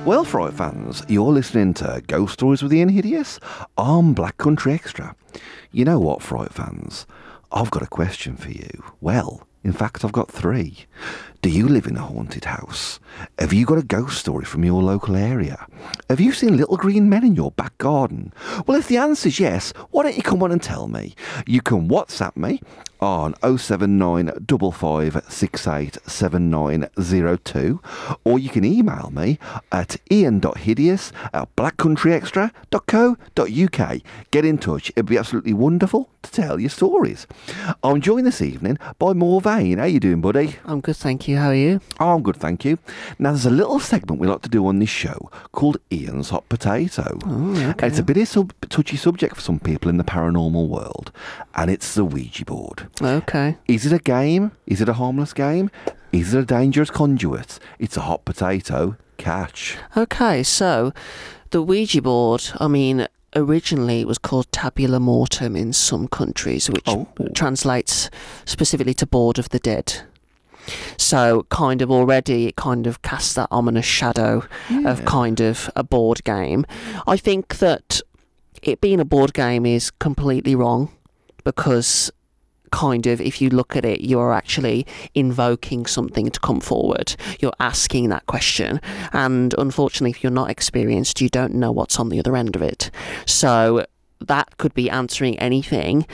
Well, Fright fans, you're listening to Ghost Stories with Ian Hideous on Black Country Extra. You know what, Fright fans? I've got a question for you. Well, in fact, I've got three. Do you live in a haunted house? Have you got a ghost story from your local area? Have you seen little green men in your back garden? Well, if the answer's yes, why don't you come on and tell me? You can WhatsApp me on 07955687902, or you can email me at ian.hideous@blackcountryextra.co.uk. Get in touch. It'd be absolutely wonderful to tell your stories. I'm joined this evening by Morvain. How you doing, buddy? I'm good, thank you. How are you? Oh, I'm good, thank you. Now, there's a little segment we like to do on this show called Ian's Hot Potato. Oh, okay. It's a bit of a touchy subject for some people in the paranormal world, and it's the Ouija board. Okay. Is it a game? Is it a harmless game? Is it a dangerous conduit? It's a hot potato. Catch. Okay, so the Ouija board, originally it was called tabula mortem in some countries, which translates specifically to board of the dead. So kind of already it kind of casts that ominous shadow of kind of a board game. I think that it being a board game is completely wrong, because kind of, if you look at it, you're actually invoking something to come forward. You're asking that question, and unfortunately, if you're not experienced, you don't know what's on the other end of it. So that could be answering anything.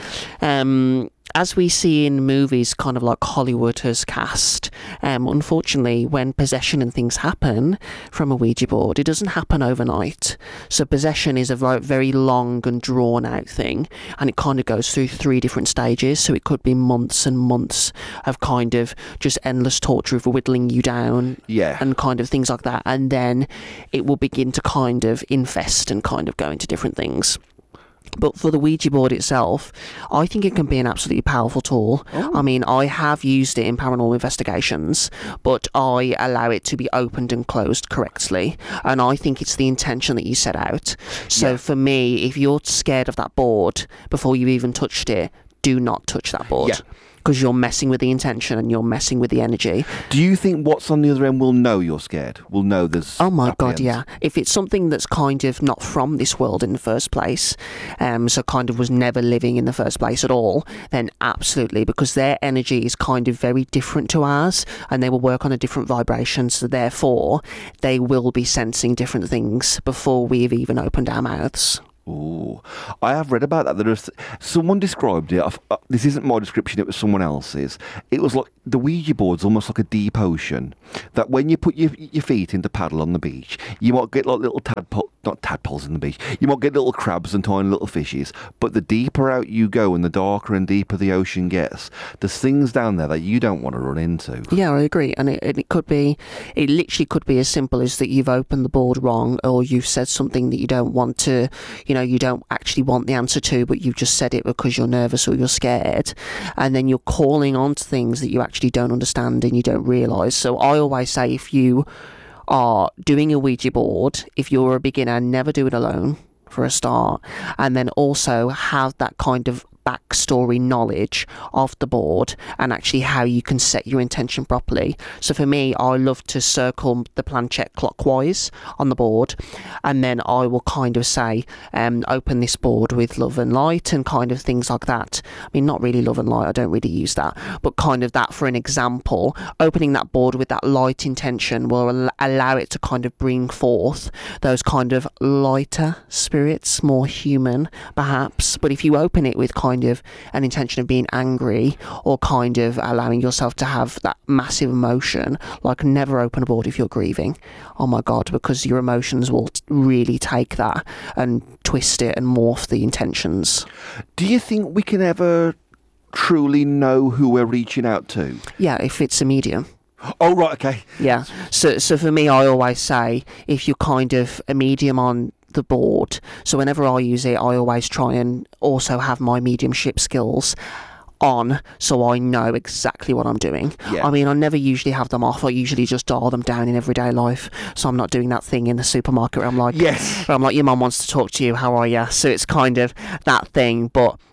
As we see in movies, kind of like Hollywood has cast, unfortunately, when possession and things happen from a Ouija board, it doesn't happen overnight. So possession is a very long and drawn out thing, and it kind of goes through 3 different stages. So it could be months and months of kind of just endless torture of whittling you down, and kind of things like that. And then it will begin to kind of infest and kind of go into different things. But for the Ouija board itself, I think it can be an absolutely powerful tool. I have used it in paranormal investigations, but I allow it to be opened and closed correctly. And I think it's the intention that you set out. So for me, if you're scared of that board before you even touched it, do not touch that board. Because you're messing with the intention and you're messing with the energy. Do you think what's on the other end will know you're scared? Will know there's... Oh my God, yeah. If it's something that's kind of not from this world in the first place, so kind of was never living in the first place at all, then absolutely, because their energy is kind of very different to ours, and they will work on a different vibration, so therefore they will be sensing different things before we've even opened our mouths. Oh, I have read about that. Someone described it. This isn't my description, it was someone else's. It was like the Ouija board's almost like a deep ocean, that when you put your feet into paddle on the beach, you might get like little not tadpoles in the beach, you might get little crabs and tiny little fishes, but the deeper out you go and the darker and deeper the ocean gets, there's things down there that you don't want to run into. Yeah, I agree. And it literally could be as simple as that you've opened the board wrong, or you've said something that you don't want to, you don't actually want the answer to, but you've just said it because you're nervous or you're scared, and then you're calling on to things that you actually don't understand and you don't realise. So I always say, if you are doing a Ouija board, if you're a beginner, never do it alone for a start, and then also have that kind of backstory knowledge of the board and actually how you can set your intention properly. So for me, I love to circle the planchette clockwise on the board, and then I will kind of say, open this board with love and light, and kind of things like that. Not really love and light, I don't really use that, but kind of that for an example. Opening that board with that light intention will allow it to kind of bring forth those kind of lighter spirits, more human perhaps. But if you open it with kind of an intention of being angry, or kind of allowing yourself to have that massive emotion, like never open a board if you're grieving. Oh my God, because your emotions will really take that and twist it and morph the intentions. Do you think we can ever truly know who we're reaching out to? Yeah, if it's a medium. Oh, right, okay. Yeah, so for me, I always say, if you're kind of a medium on the board, so whenever I use it, I always try and also have my mediumship skills on, so I know exactly what I'm doing. I never usually have them off. I usually just dial them down in everyday life, so I'm not doing that thing in the supermarket where I'm like, your mum wants to talk to you, how are you? So it's kind of that thing, but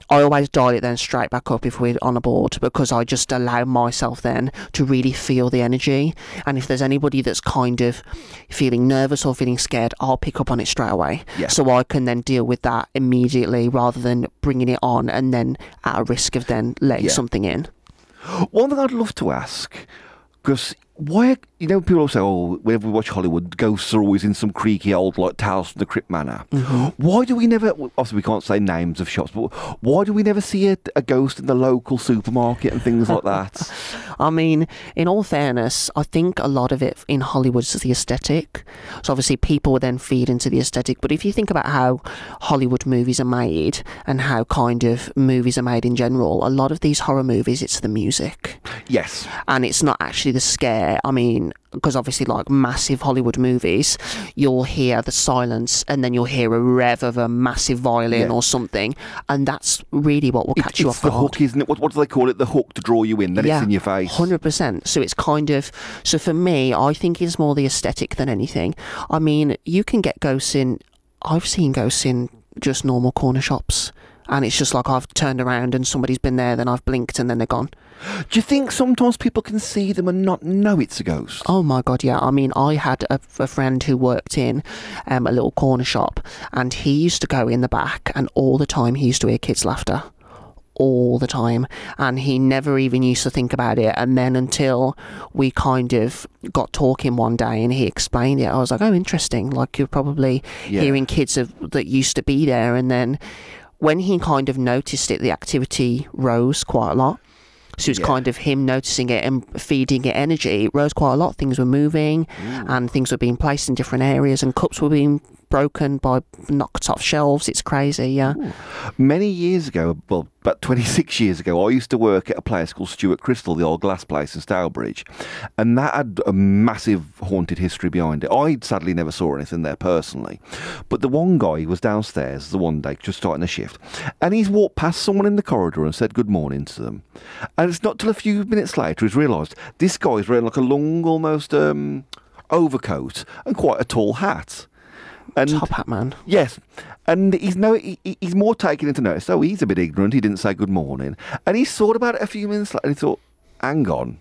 I always dial it then straight back up if we're on a board, because I just allow myself then to really feel the energy. And if there's anybody that's kind of feeling nervous or feeling scared, I'll pick up on it straight away. Yeah. So I can then deal with that immediately rather than bringing it on and then at a risk of then letting something in. One thing I'd love to ask, because why, people say, oh, whenever we watch Hollywood, ghosts are always in some creaky old, like, Tales from the Crypt manor. Mm-hmm. Why do we never, obviously we can't say names of shops, but why do we never see a ghost in the local supermarket and things like that? I mean, in all fairness, I think a lot of it in Hollywood is the aesthetic. So obviously people would then feed into the aesthetic. But if you think about how Hollywood movies are made and how kind of movies are made in general, a lot of these horror movies, it's the music. Yes. And it's not actually the scare. I mean, because obviously like massive Hollywood movies, you'll hear the silence and then you'll hear a rev of a massive violin or something, and that's really what will catch you off guard. It's the hook, isn't it? What do they call it? The hook to draw you in, then it's in your face. 100%. So it's kind of, so for me, I think it's more the aesthetic than anything. I mean, you can get ghosts in, I've seen ghosts in just normal corner shops, and it's just like I've turned around and somebody's been there, then I've blinked and then they're gone. Do you think sometimes people can see them and not know it's a ghost? Oh my God, yeah. I mean, I had a friend who worked in a little corner shop, and he used to go in the back, and all the time he used to hear kids' laughter. All the time, and he never even used to think about it. And then until we kind of got talking one day and he explained it, I was like, oh, interesting, like you're probably hearing kids that used to be there. And then when he kind of noticed it, the activity rose quite a lot. So it's kind of him noticing it and feeding it energy. It rose quite a lot. Things were moving and things were being placed in different areas, and cups were being broken by knocked off shelves. It's crazy, yeah. Ooh. Many years ago, well, about 26 years ago, I used to work at a place called Stuart Crystal, the old glass place in Stourbridge, and that had a massive haunted history behind it. I sadly never saw anything there personally, but the one guy was downstairs the one day, just starting a shift, and he's walked past someone in the corridor and said good morning to them. And it's not till a few minutes later he's realised this guy's wearing like a long, almost overcoat and quite a tall hat. And Top hat man. Yes. And he's more taken into notice. Oh, he's a bit ignorant. He didn't say good morning. And he thought about it a few minutes later and he thought, hang on.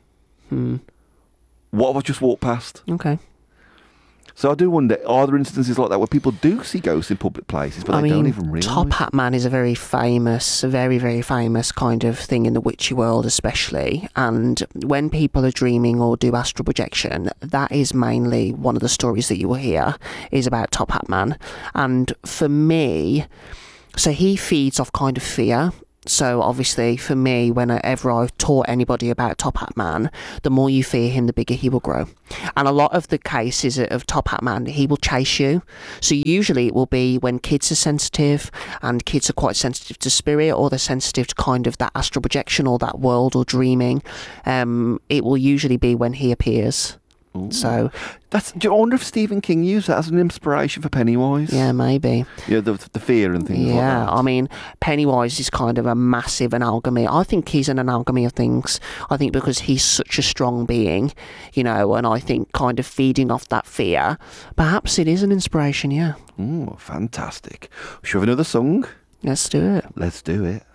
What have I just walked past? Okay. So I do wonder, are there instances like that where people do see ghosts in public places, but they don't even realise? Top Hat Man is a very famous, very, very famous kind of thing in the witchy world especially. And when people are dreaming or do astral projection, that is mainly one of the stories that you will hear is about Top Hat Man. And for me, so he feeds off kind of fear. So obviously for me, whenever I've taught anybody about Top Hat Man, the more you fear him, the bigger he will grow. And a lot of the cases of Top Hat Man, he will chase you. So usually it will be when kids are sensitive, and kids are quite sensitive to spirit, or they're sensitive to kind of that astral projection or that world or dreaming. It will usually be when he appears. Ooh. So I wonder if Stephen King used that as an inspiration for Pennywise. Yeah, maybe. Yeah, the fear and things like that. Yeah, I mean, Pennywise is kind of a massive amalgamy. I think he's an amalgamy of things. I think because he's such a strong being, and I think kind of feeding off that fear, perhaps it is an inspiration, yeah. Ooh, fantastic. Should we have another song? Let's do it. Let's do it.